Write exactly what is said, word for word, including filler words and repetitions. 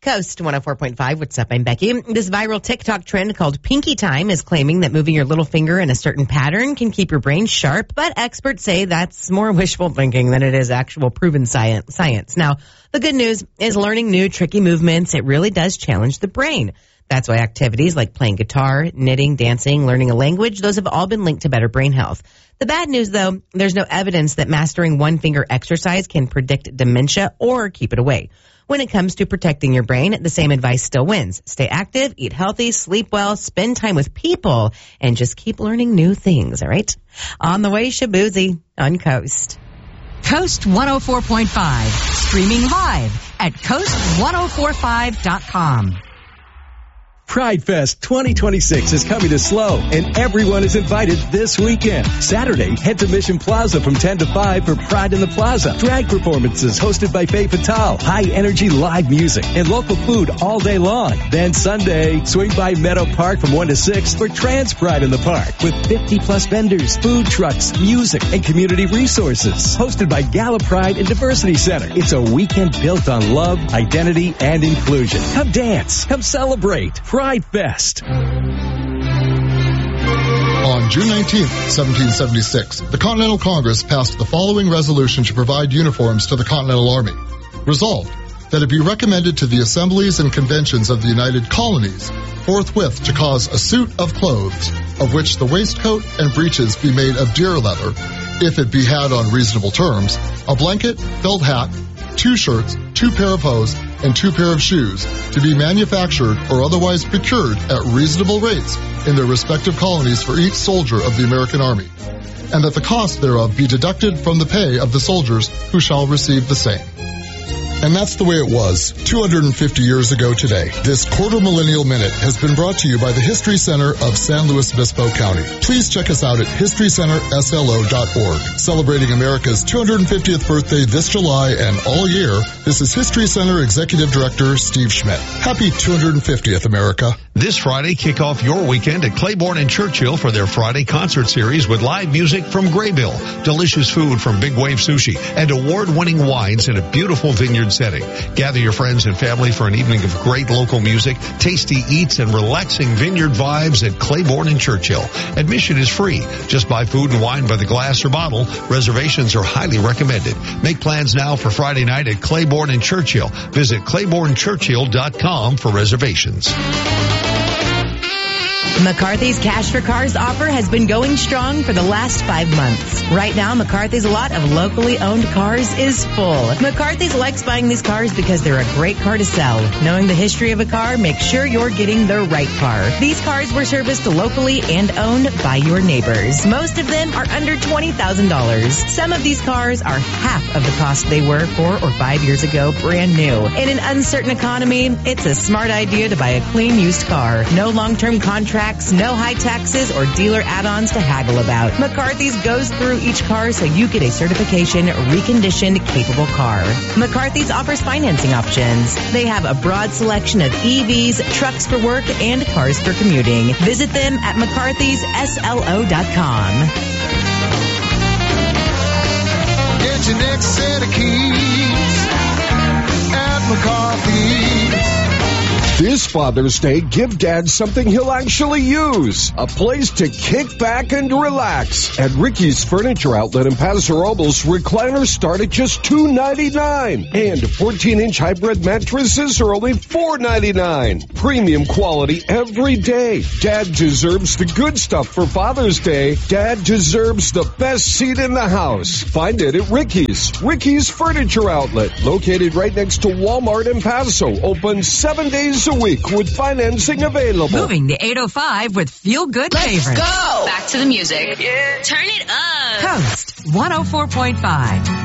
Coast one oh four point five. What's up? I'm Becky. This viral TikTok trend called Pinky Time is claiming that moving your little finger in a certain pattern can keep your brain sharp, but experts say that's more wishful thinking than it is actual proven science. Science. Now, the good news is learning new tricky movements, it really does challenge the brain. That's why activities like playing guitar, knitting, dancing, learning a language, those have all been linked to better brain health. The bad news, though, there's no evidence that mastering one finger exercise can predict dementia or keep it away. When it comes to protecting your brain, the same advice still wins. Stay active, eat healthy, sleep well, spend time with people, and just keep learning new things, all right? On the way, Shabuzi on Coast. Coast one oh four point five, streaming live at coast one oh four five dot com. Pride Fest twenty twenty-six is coming to SLO, and everyone is invited this weekend. Saturday, head to Mission Plaza from ten to five for Pride in the Plaza. Drag performances hosted by Faye Fatale, high-energy live music, and local food all day long. Then Sunday, swing by Meadow Park from one to six for Trans Pride in the Park with fifty-plus vendors, food trucks, music, and community resources. Hosted by Gala Pride and Diversity Center. It's a weekend built on love, identity, and inclusion. Come dance. Come celebrate. Pride Fest. On June nineteenth, seventeen seventy-six, the Continental Congress passed the following resolution to provide uniforms to the Continental Army. Resolved, that it be recommended to the assemblies and conventions of the United Colonies forthwith to cause a suit of clothes, of which the waistcoat and breeches be made of deer leather, if it be had on reasonable terms, a blanket, felt hat, two shirts, two pair of hose, and two pair of shoes to be manufactured or otherwise procured at reasonable rates in their respective colonies for each soldier of the American Army, and that the cost thereof be deducted from the pay of the soldiers who shall receive the same. And that's the way it was two hundred fifty years ago today. This quarter millennial minute has been brought to you by the History Center of San Luis Obispo County. Please check us out at history center s l o dot org. Celebrating America's two hundred fiftieth birthday this July and all year, this is History Center Executive Director Steve Schmidt. Happy two hundred fiftieth, America. This Friday, kick off your weekend at Claiborne and Churchill for their Friday concert series with live music from Graybill, delicious food from Big Wave Sushi, and award-winning wines in a beautiful vineyard setting. Gather your friends and family for an evening of great local music, tasty eats, and relaxing vineyard vibes at Claiborne and Churchill. Admission is free. Just buy food and wine by the glass or bottle. Reservations are highly recommended. Make plans now for Friday night at Claiborne and Churchill. Visit claiborne churchill dot com for reservations. McCarthy's Cash for Cars offer has been going strong for the last five months. Right now, McCarthy's lot of locally owned cars is full. McCarthy's likes buying these cars because they're a great car to sell. Knowing the history of a car, make sure you're getting the right car. These cars were serviced locally and owned by your neighbors. Most of them are under twenty thousand dollars. Some of these cars are half of the cost they were four or five years ago, brand new. In an uncertain economy, it's a smart idea to buy a clean used car. No long-term contract, no high taxes or dealer add-ons to haggle about. McCarthy's goes through each car so you get a certification, reconditioned, capable car. McCarthy's offers financing options. They have a broad selection of E Vs, trucks for work, and cars for commuting. Visit them at mccarthys s l o dot com. Get your next set of keys at McCarthy's. This Father's Day, give Dad something he'll actually use. A place to kick back and relax. At Ricky's Furniture Outlet in Paso Robles, recliners start at just two ninety-nine. And fourteen-inch hybrid mattresses are only four ninety-nine. Premium quality every day. Dad deserves the good stuff for Father's Day. Dad deserves the best seat in the house. Find it at Ricky's. Ricky's Furniture Outlet. Located right next to Walmart in Paso. Open seven days a week with financing available. Moving to eight oh five with Feel Good Let's favorites. Go! Back to the music. Yeah. Turn it up. Coast one oh four point five.